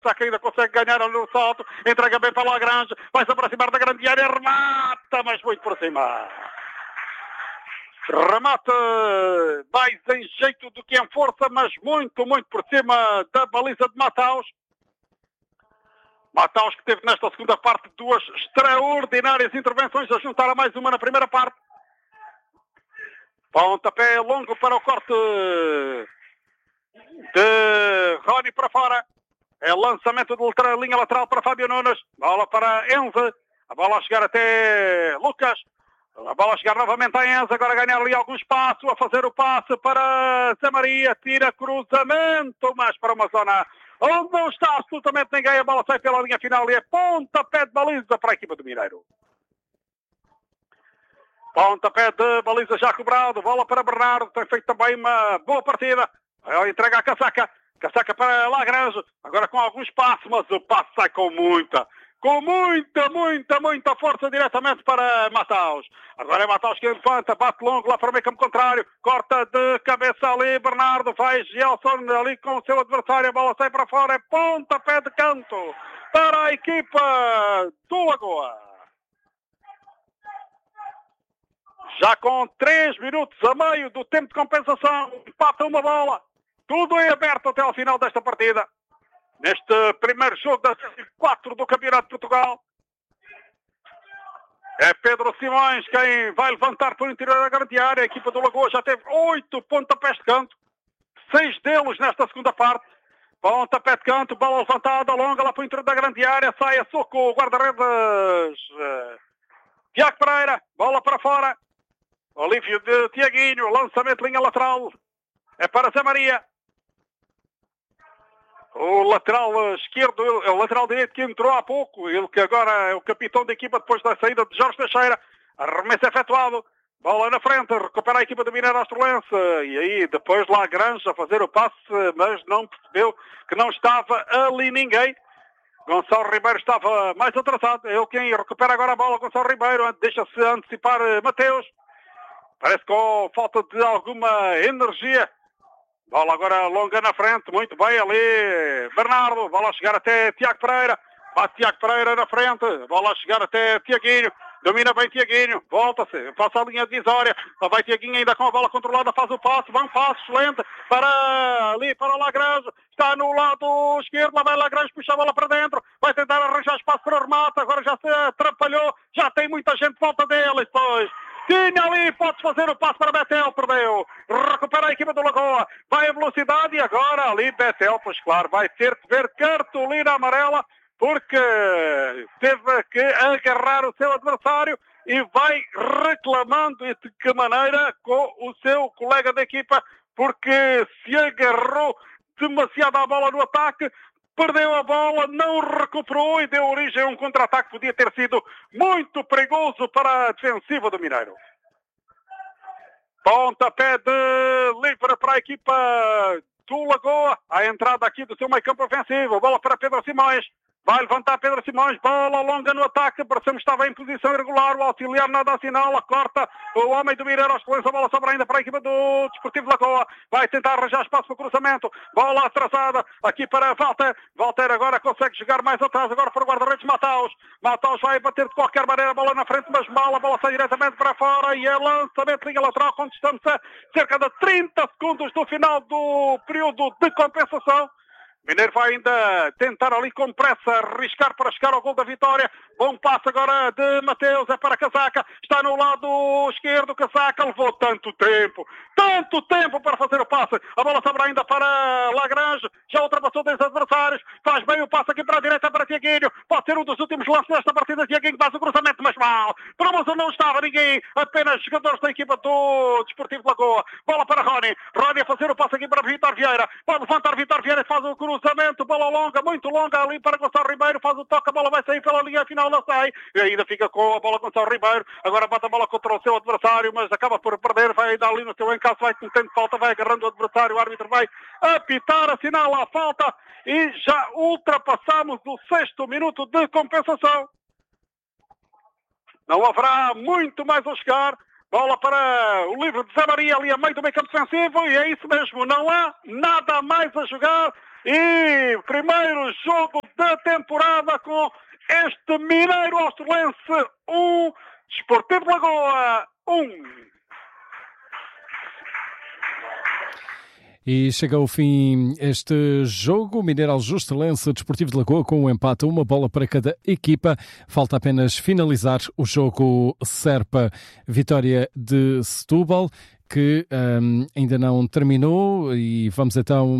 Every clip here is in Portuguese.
Casaca ainda consegue ganhar no salto, entrega bem para Lagrange, vai se aproximar da grande área, remata, mas muito por cima. Remata mais em jeito do que em força, mas muito, muito por cima da baliza de Mataus. Mataus que teve nesta segunda parte duas extraordinárias intervenções, a juntar a mais uma na primeira parte. Pontapé longo para o corte de Rony para fora. É lançamento de linha lateral para Fábio Nunes. Bola para Enze. A bola a chegar até Lucas. A bola a chegar novamente a Enze. Agora ganhar ali algum espaço. A fazer o passe para Zé Maria. Tira cruzamento. Mas para uma zona onde não está absolutamente ninguém. A bola sai pela linha final e é pontapé de baliza para a equipa do Mineiro. Pontapé de baliza já cobrado. Bola para Bernardo. Tem feito também uma boa partida. Entrega a Casaca. Casaca para Lagrange. Agora com algum espaço, mas o passo sai com muita força diretamente para Mataus. Agora é Mataus que levanta, bate longo lá para o meio campo contrário. Corta de cabeça ali. Bernardo faz Gelson ali com o seu adversário. A bola sai para fora. É pontapé de canto para a equipa do Lagoa. Já com 3 minutos a meio do tempo de compensação, empata uma bola. Tudo em aberto até ao final desta partida. Neste primeiro jogo da Série 4 do Campeonato de Portugal. É Pedro Simões quem vai levantar por interior da grande área. A equipa do Lagoa já teve 8 pontapés de canto. 6 deles nesta segunda parte. Pontapé de canto, bola levantada, longa lá para o interior da grande área. Sai a soco o guarda-redes Tiago Pereira. Bola para fora. Olívio de Tiaguinho. Lançamento de linha lateral. É para Zé Maria. O lateral esquerdo, o lateral direito que entrou há pouco, ele que agora é o capitão da equipa depois da saída de Jorge Teixeira. Arremesso efetuado, bola na frente, recupera a equipa do Mineiro Astrolense. E aí depois Lagrange a fazer o passe, mas não percebeu que não estava ali ninguém. Gonçalo Ribeiro estava mais atrasado, é ele quem recupera agora a bola. Gonçalo Ribeiro deixa-se antecipar Mateus. Parece com falta de alguma energia. Bola agora longa na frente, muito bem ali Bernardo, bola a chegar até Tiago Pereira, bate Tiago Pereira na frente, bola a chegar até Tiaguinho, domina bem Tiaguinho, volta-se, passa a linha divisória, lá vai Tiaguinho ainda com a bola controlada, faz o passe, vai um passe excelente para ali, para Lagrange, está no lado esquerdo, lá vai Lagrange, puxa a bola para dentro, vai tentar arranjar espaço para o remate, agora já se atrapalhou, já tem muita gente de volta dele, depois tinha ali, pode fazer o passo para Betel, perdeu. Recupera a equipa do Lagoa. Vai a velocidade e agora ali Betel, pois claro, vai ter de ver cartolina amarela porque teve que agarrar o seu adversário e vai reclamando e de que maneira com o seu colega da equipa porque se agarrou demasiado à bola no ataque. Perdeu a bola, não recuperou e deu origem a um contra-ataque que podia ter sido muito perigoso para a defensiva do Mineiro. Pontapé de livre para a equipa do Lagoa. A entrada aqui do seu meio campo ofensivo. Bola para Pedro Simões. Vai levantar Pedro Simões, bola longa no ataque, parecemos que estava em posição irregular, o auxiliar nada assinala, corta o homem do Mineiro, a bola sobra ainda para a equipa do Desportivo Lagoa, vai tentar arranjar espaço para o cruzamento, bola atrasada, aqui para Walter agora consegue chegar mais atrás, agora para o guarda-redes Mataus vai bater de qualquer maneira a bola na frente, mas mal, a bola sai diretamente para fora e é lançamento de linha lateral, quando estamos a cerca de 30 segundos do final do período de compensação. Mineiro vai ainda tentar ali com pressa arriscar para chegar ao gol da vitória. Bom passe agora de Mateus, é para Casaca, está no lado esquerdo, Casaca levou tanto tempo para fazer o passe. A bola sobra ainda para Lagrange, já ultrapassou 10 adversários, faz bem o passe aqui para a direita para Tiaguinho, pode ser um dos últimos lances desta partida. Tiaguinho faz o cruzamento, mas mal, promoção não estava ninguém, apenas jogadores da equipa do Desportivo Lagoa. Bola para Rony a fazer o passe aqui para Vítor Vieira, pode levantar Vítor Vieira, faz o cruzamento, bola longa, muito longa ali para Gonçalo Ribeiro, faz o toque, a bola vai sair pela linha final, não sai, e ainda fica com a bola Gonçalo Ribeiro, agora bate a bola contra o seu adversário, mas acaba por perder, vai ainda ali no seu encalço, vai tentando falta, vai agarrando o adversário, o árbitro vai apitar, assinala a falta, e já ultrapassamos o 6º minuto de compensação. Não haverá muito mais a chegar. Bola para o livre de Zé Maria ali a meio do meio campo defensivo, e é isso mesmo, não há nada mais a jogar. E primeiro jogo da temporada com este Mineiro Australense 1, Desportivo de Lagoa 1. E chega ao fim este jogo, Mineiro Australense Desportivo de Lagoa, com um empate, uma bola para cada equipa. Falta apenas finalizar o jogo Serpa Vitória de Setúbal, que ainda não terminou, e vamos então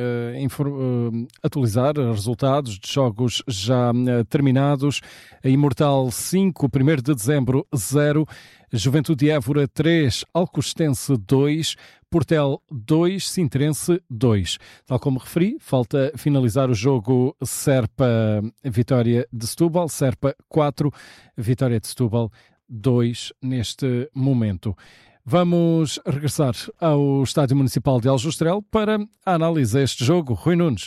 atualizar os resultados de jogos já terminados. A Imortal 5, 1º de dezembro 0, Juventude de Évora 3, Alcostense 2, Portel 2, Sintrense 2. Tal como referi, falta finalizar o jogo Serpa Vitória de Setúbal, Serpa 4, Vitória de Setúbal 2 neste momento. Vamos regressar ao Estádio Municipal de Aljustrel para a análise deste jogo. Rui Nunes.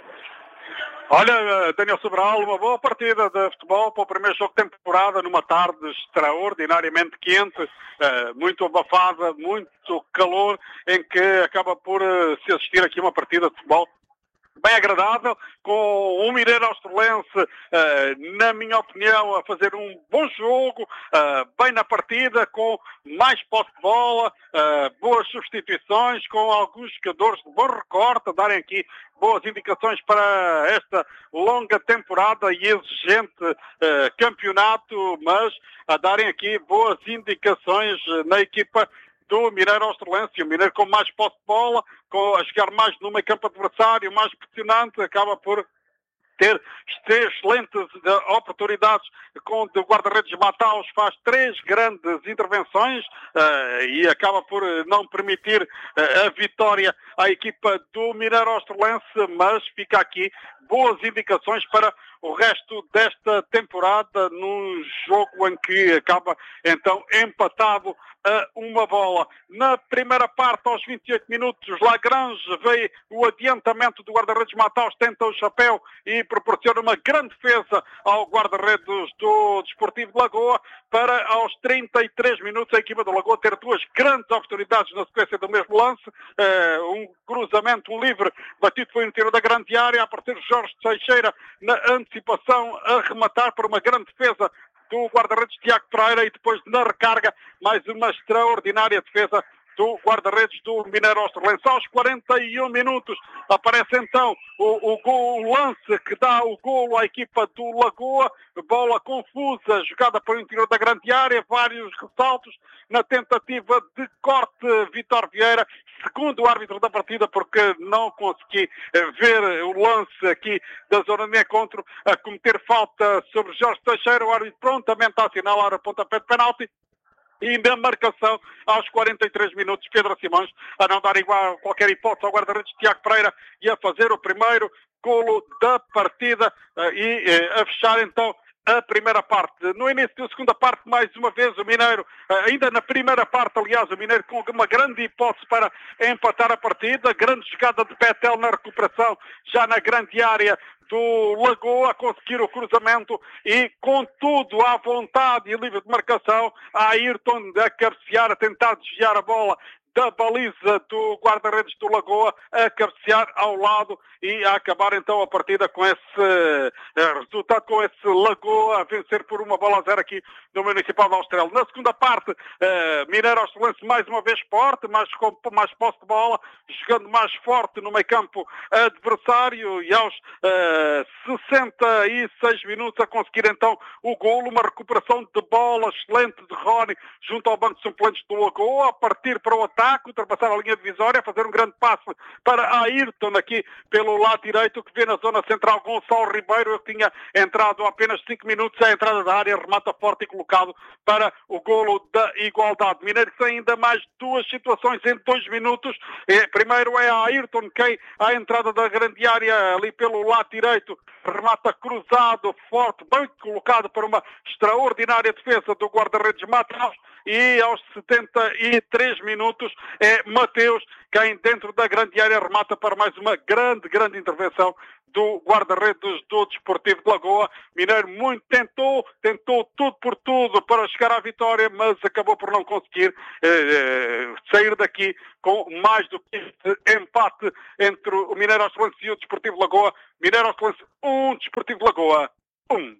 Olha, Daniel Sobral, uma boa partida de futebol para o primeiro jogo de temporada, numa tarde extraordinariamente quente, muito abafada, muito calor, em que acaba por se assistir aqui uma partida de futebol bem agradável, com o Mineiro Australense, na minha opinião, a fazer um bom jogo, bem na partida, com mais posse de bola, boas substituições, com alguns jogadores de bom recorte, a darem aqui boas indicações para esta longa temporada e exigente campeonato, mas a darem aqui boas indicações na equipa do Mineiro Australense. O Mineiro com mais posse de bola, a chegar mais no meio campo adversário, mais pressionante, acaba por ter excelentes oportunidades com o guarda-redes Mataus, faz 3 grandes intervenções e acaba por não permitir a vitória à equipa do Mineiro Australense, mas fica aqui boas indicações para o resto desta temporada, num jogo em que acaba então empatado a uma bola. Na primeira parte, aos 28 minutos, Lagrange veio o adiantamento do guarda-redes Mataus, tenta o chapéu e proporciona uma grande defesa ao guarda-redes do Desportivo de Lagoa, para aos 33 minutos a equipa do Lagoa ter 2 grandes oportunidades na sequência do mesmo lance, um cruzamento, um livre batido foi no tiro da grande área, a partir de Jorge Teixeira na antecipação, a rematar por uma grande defesa do guarda-redes Tiago Pereira, e depois na recarga mais uma extraordinária defesa do guarda-redes do Mineiro Australense. Aos 41 minutos aparece então o lance que dá o golo à equipa do Lagoa, bola confusa, jogada para o interior da grande área, vários ressaltos na tentativa de corte. Vítor Vieira, segundo o árbitro da partida, porque não consegui ver o lance aqui da zona de encontro, a cometer falta sobre Jorge Teixeira, o árbitro prontamente a assinalar a pontapé de penalti. E na marcação, aos 43 minutos, Pedro Simões, a não dar igual qualquer hipótese ao guarda-redes Tiago Pereira, e a fazer o primeiro golo da partida e a fechar então a primeira parte. No início da segunda parte, mais uma vez, o Mineiro, ainda na primeira parte, aliás, o Mineiro com uma grande hipótese para empatar a partida, grande jogada de Betel na recuperação, já na grande área do Lagoa, a conseguir o cruzamento e, contudo, à vontade e livre de marcação, a Ayrton a cabecear, a tentar desviar a bola da baliza do guarda-redes do Lagoa, a cabecear ao lado e a acabar então a partida com esse resultado, com esse Lagoa a vencer por 1-0 aqui no Municipal de Austrel. Na segunda parte, Mineiro Australense mais uma vez forte, com mais posse de bola, jogando mais forte no meio campo adversário, e aos 66 minutos a conseguir então o golo, uma recuperação de bola excelente de Rony junto ao banco de suplentes do Lagoa, a partir para o ataque, ultrapassar a linha divisória, fazer um grande passe para Ayrton aqui pelo lado direito, que vê na zona central Gonçalo Ribeiro, que tinha entrado há apenas 5 minutos à entrada da área, remata forte e colocado para o golo da igualdade. Mineiro tem ainda mais 2 situações em 2 minutos. Primeiro é a Ayrton, quem à entrada da grande área ali pelo lado direito, remata cruzado, forte, bem colocado para uma extraordinária defesa do guarda-redes Mataus, e aos 73 minutos é Mateus quem dentro da grande área remata para mais uma grande intervenção do guarda-redes do Desportivo de Lagoa. Mineiro muito tentou tudo por tudo para chegar à vitória, mas acabou por não conseguir sair daqui com mais do que este empate entre o Mineiro Ostelense e o Desportivo de Lagoa. Mineiro Ostelense 1, Desportivo de Lagoa 1.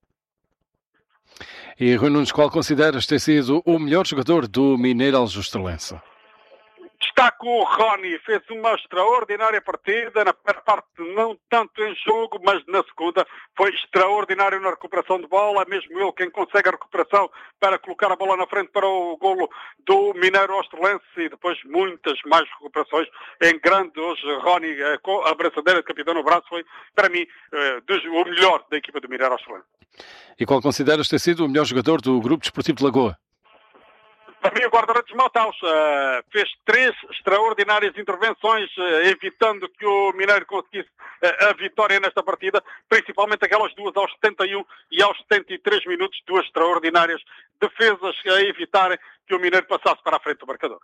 E Rui Nunes, qual consideras ter sido o melhor jogador do Mineiro Aljustreleense? Destaco o Rony, fez uma extraordinária partida, na primeira parte não tanto em jogo, mas na segunda foi extraordinário na recuperação de bola, mesmo ele quem consegue a recuperação para colocar a bola na frente para o golo do Mineiro Ostelense e depois muitas mais recuperações em grande. Hoje Rony com a braçadeira de capitão no braço foi para mim o melhor da equipa do Mineiro Ostelense. E qual consideras ter sido o melhor jogador do Grupo Desportivo de Lagoa? Para mim, o guarda-redes Mataus fez 3 extraordinárias intervenções, evitando que o Mineiro conseguisse a vitória nesta partida, principalmente aquelas duas aos 71 e aos 73 minutos, 2 extraordinárias defesas a evitarem que o Mineiro passasse para a frente do marcador.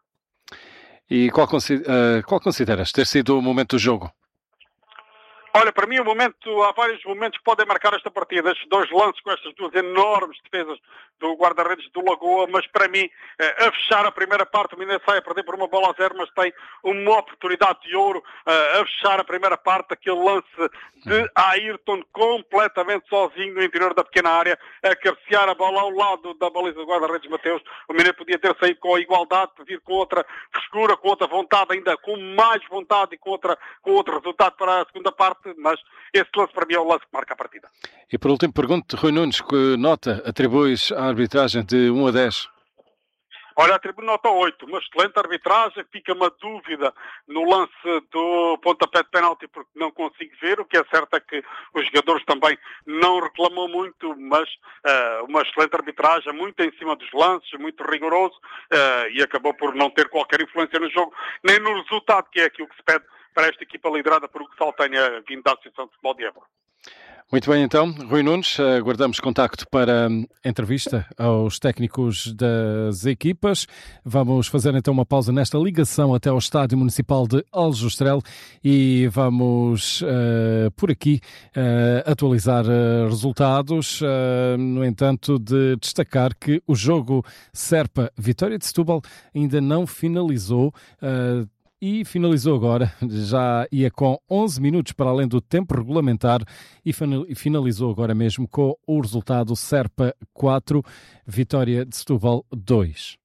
E qual consideras ter sido o momento do jogo? Olha, para mim há vários momentos que podem marcar esta partida. Estes 2 lances com estas 2 enormes defesas do guarda-redes do Lagoa, mas para mim, a fechar a primeira parte, o Mineiro sai a perder por 1-0, mas tem uma oportunidade de ouro a fechar a primeira parte, aquele lance de Ayrton completamente sozinho no interior da pequena área, a cabecear a bola ao lado da baliza do guarda-redes Mateus. O Mineiro podia ter saído com a igualdade, vir com outra frescura, com outra vontade, ainda com mais vontade e com outro resultado para a segunda parte, mas esse lance para mim é o lance que marca a partida. E por último, pergunto, Rui Nunes, que nota atribuis à arbitragem de 1 a 10? Olha, atribuo nota 8, uma excelente arbitragem, fica uma dúvida no lance do pontapé de penalti porque não consigo ver, o que é certo é que os jogadores também não reclamam muito, mas uma excelente arbitragem, muito em cima dos lances, muito rigoroso e acabou por não ter qualquer influência no jogo, nem no resultado, que é aquilo que se pede para esta equipa liderada por o que tenha vindo da Associação de Futebol de Évora. Muito bem, então, Rui Nunes, aguardamos contacto para entrevista aos técnicos das equipas. Vamos fazer então uma pausa nesta ligação até ao Estádio Municipal de Aljustrel e vamos por aqui atualizar resultados. No entanto, de destacar que o jogo Serpa Vitória de Setúbal ainda não finalizou. E finalizou agora, já ia com 11 minutos para além do tempo regulamentar e finalizou agora mesmo com o resultado Serpa 4, Vitória de Setúbal 2.